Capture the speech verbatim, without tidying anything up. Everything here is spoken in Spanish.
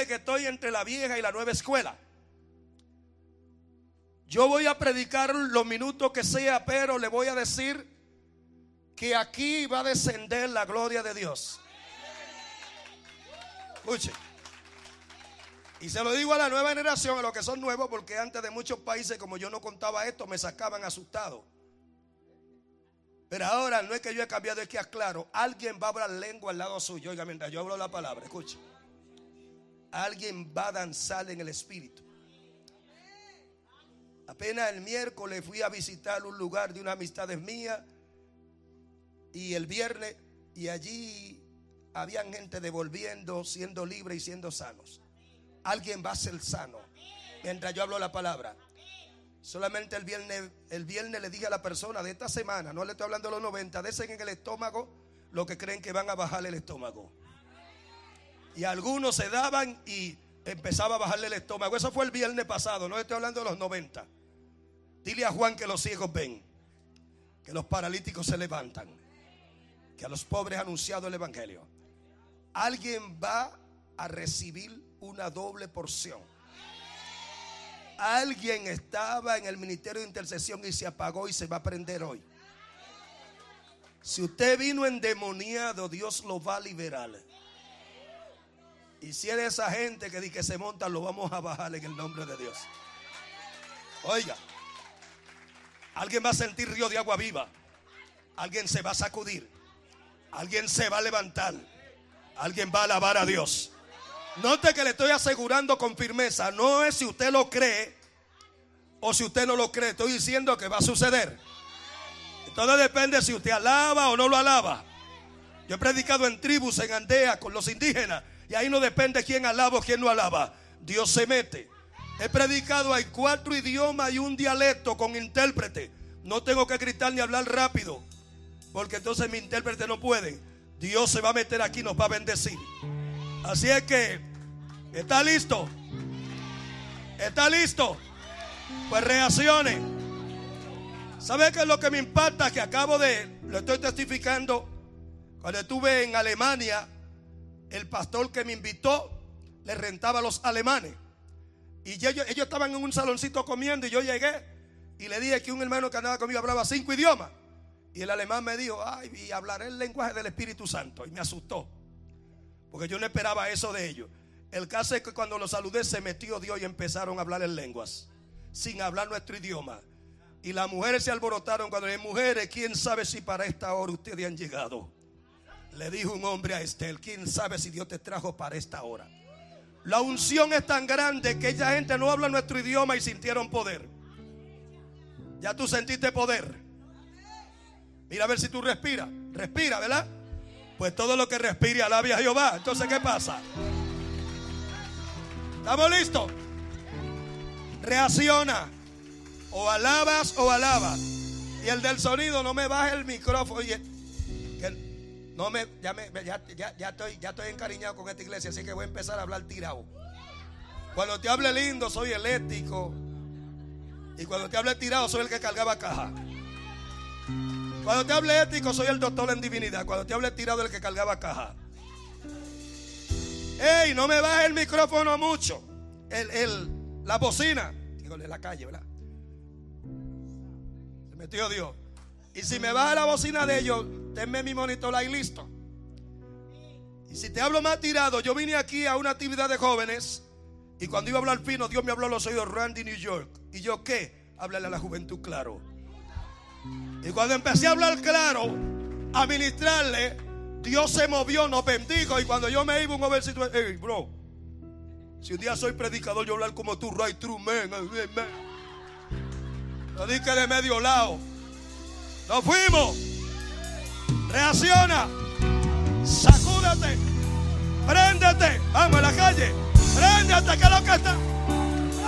sabe que estoy entre la vieja y la nueva escuela. Yo voy a predicar los minutos que sea, pero le voy a decir que aquí va a descender la gloria de Dios. Escuche. Y se lo digo a la nueva generación, a los que son nuevos, porque antes de muchos países, como yo no contaba esto, me sacaban asustado. Pero ahora no es que yo he cambiado, es que aclaro. Alguien va a hablar lengua al lado suyo. Oiga, mientras yo hablo la palabra, escuche. Alguien va a danzar en el espíritu. Apenas el miércoles fui a visitar un lugar de unas amistades mías. Y el viernes, y allí habían gente devolviendo, siendo libres y siendo sanos. Alguien va a ser sano mientras yo hablo la palabra. Solamente el viernes, el viernes le dije a la persona de esta semana, no le estoy hablando de los noventa, desen en el estómago lo que creen que van a bajarle el estómago. Y algunos se daban y empezaba a bajarle el estómago. Eso fue el viernes pasado, no le estoy hablando de los noventa. Dile a Juan que los ciegos ven, que los paralíticos se levantan, que a los pobres ha anunciado el evangelio. Alguien va a recibir una doble porción. Alguien estaba en el ministerio de intercesión y se apagó y se va a prender hoy. Si usted vino endemoniado, Dios lo va a liberar. Y si es de esa gente que dice que se monta, lo vamos a bajar en el nombre de Dios. Oiga, alguien va a sentir río de agua viva. Alguien se va a sacudir. Alguien se va a levantar. Alguien va a alabar a Dios. Note que le estoy asegurando con firmeza. No es si usted lo cree o si usted no lo cree. Estoy diciendo que va a suceder. Todo depende si usted alaba o no lo alaba. Yo he predicado en tribus, en aldeas, con los indígenas, y ahí no depende quién alaba o quién no alaba. Dios se mete. He predicado, hay cuatro idiomas y un dialecto con intérprete. No tengo que gritar ni hablar rápido, porque entonces mi intérprete no puede. Dios se va a meter aquí y nos va a bendecir. Así es que, ¿está listo? ¿Está listo? Pues reaccione. ¿Sabe qué es lo que me impacta? Que acabo de, lo estoy testificando. Cuando estuve en Alemania, el pastor que me invitó le rentaba a los alemanes. Y ellos, ellos estaban en un saloncito comiendo y yo llegué y le dije que un hermano que andaba conmigo hablaba cinco idiomas. Y el alemán me dijo, ay, y hablaré el lenguaje del Espíritu Santo. Y me asustó, porque yo no esperaba eso de ellos. El caso es que cuando los saludé se metió Dios y empezaron a hablar en lenguas, sin hablar nuestro idioma. Y las mujeres se alborotaron cuando le dije, mujeres, ¿quién sabe si para esta hora ustedes han llegado? Le dijo un hombre a Estel, ¿quién sabe si Dios te trajo para esta hora? La unción es tan grande que esa gente no habla nuestro idioma y sintieron poder. Ya tú sentiste poder. Mira a ver si tú respiras. Respira, ¿verdad? Pues todo lo que respire alabe a Jehová. Entonces, ¿qué pasa? ¿Estamos listos? Reacciona. O alabas o alabas. Y el del sonido, no me baje el micrófono. Oye, que no me, ya, me, ya, ya, ya, estoy, ya estoy encariñado con esta iglesia, así que voy a empezar a hablar tirado. Cuando te hable lindo, soy eléctrico. Y cuando te hable tirado, soy el que cargaba caja. Cuando te hable ético, soy el doctor en divinidad. Cuando te hable tirado, el que cargaba caja. Ey, no me baje el micrófono mucho. El, el, la bocina. Digo, de la calle, ¿verdad? Se metió Dios. Y si me baja la bocina de ellos, tenme mi monitor ahí listo. Y si te hablo más tirado, yo vine aquí a una actividad de jóvenes. Y cuando iba a hablar fino, Dios me habló a los oídos, Randy, New York. ¿Y yo qué? Háblale a la juventud claro. Y cuando empecé a hablar claro, a ministrarle, Dios se movió, nos bendijo. Y cuando yo me iba, un jovencito, hey, bro, si un día soy predicador, yo hablar como tú, right true man. Lo dije de medio lado. Nos fuimos. Reacciona. Sacúdate. Préndete. Vamos a la calle. Préndete, que es lo que está.